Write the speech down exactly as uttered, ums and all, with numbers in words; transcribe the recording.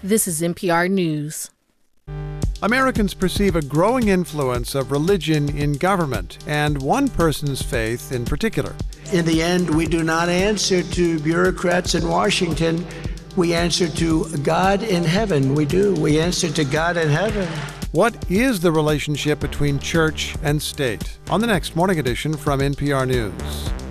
This is N P R News. Americans perceive a growing influence of religion in government, and one person's faith in particular. In the end, we do not answer to bureaucrats in Washington. We answer to God in heaven. We do. We answer to God in heaven. What is the relationship between church and state? On the next Morning Edition from N P R News.